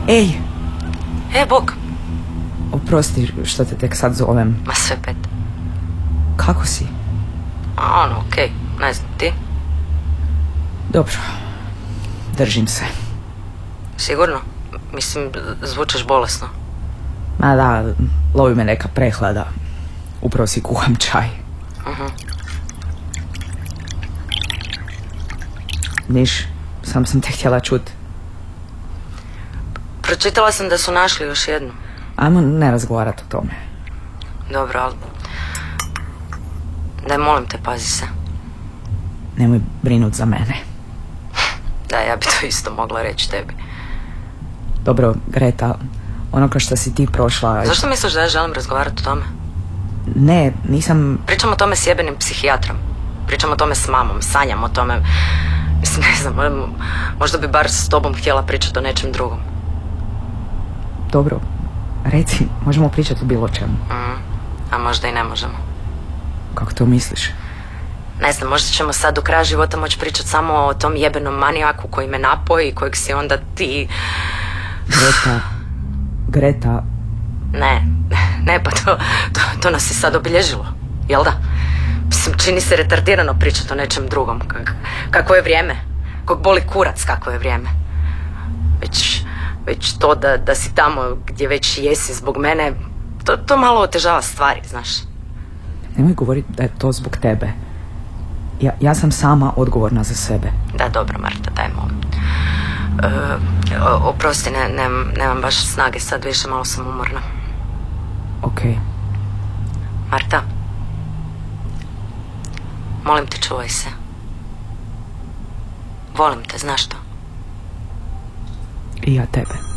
Ej! Bog! Oprosti što te tek sad zovem. Ma sve pet. Kako si? Okej. Ne znam, ti? Dobro. Držim se. Sigurno? Mislim, zvučeš bolesno. Ma da, lovi me neka prehlada. Upravo si kuham čaj. Niš, sam te htjela čut. Pročitala sam da su našli još jednu. Ajmo ne razgovarati o tome. Dobro, ali... Daj, molim te, pazi se. Nemoj brinut za mene. Da, ja bi to isto mogla reći tebi. Dobro, Greta, ono kao što si ti prošla... Zašto misliš da ja želim razgovarati o tome? Ne, nisam... Pričam o tome s jebenim psihijatrom. Pričam o tome s mamom, sanjam o tome... Mislim, ne znam, možda bi bar s tobom htjela pričati o nečem drugom. Dobro, reci, možemo pričati o bilo čemu. A možda i ne možemo. Kako to misliš? Ne znam, možda ćemo sad do kraja života moći pričati samo o tom jebenom manijaku koji me napoji i kojeg si onda ti... Greta... Ne, pa to nas je sad obilježilo, jel da? Mislim, čini se retardirano pričati o nečem drugom. Kako je vrijeme? Kog boli kurac kako je vrijeme? Već to da si tamo gdje već jesi zbog mene, to malo otežava stvari, znaš. Nemoj govoriti da je to zbog tebe. Ja sam sama odgovorna za sebe. Da, dobro, Marta, daj molim. Oprosti, nemam baš snage sad više, malo sam umorna. Okej. Marta, molim te, čuvaj se. Volim te, znaš to? I ja tebe.